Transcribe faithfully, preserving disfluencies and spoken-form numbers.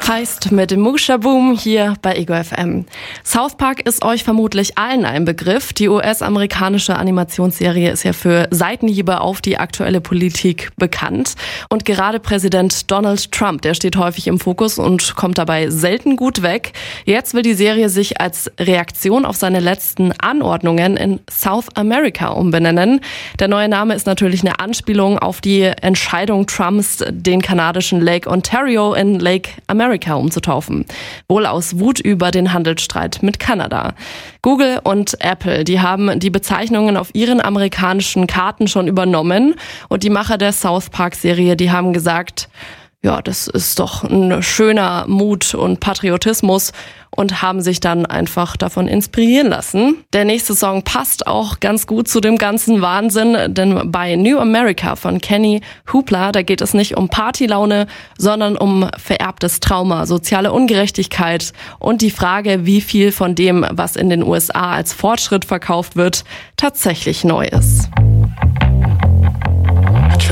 Heist mit dem Musha-Boom hier bei Ego F M. South Park ist euch vermutlich allen ein Begriff. Die U S-amerikanische Animationsserie ist ja für Seitenhiebe auf die aktuelle Politik bekannt. Und gerade Präsident Donald Trump, der steht häufig im Fokus und kommt dabei selten gut weg. Jetzt will die Serie sich als Reaktion auf seine letzten Anordnungen in South America umbenennen. Der neue Name ist natürlich eine Anspielung auf die Entscheidung Trumps, den kanadischen Lake Ontario in Lake America umzutaufen. Wohl aus Wut über den Handelsstreit mit Kanada. Google und Apple, die haben die Bezeichnungen auf ihren amerikanischen Karten schon übernommen. Und die Macher der South Park-Serie, die haben gesagt, ja, das ist doch ein schöner Mut und Patriotismus und haben sich dann einfach davon inspirieren lassen. Der nächste Song passt auch ganz gut zu dem ganzen Wahnsinn, denn bei New America von Kenny Hoopla, da geht es nicht um Partylaune, sondern um vererbtes Trauma, soziale Ungerechtigkeit und die Frage, wie viel von dem, was in den U S A als Fortschritt verkauft wird, tatsächlich neu ist.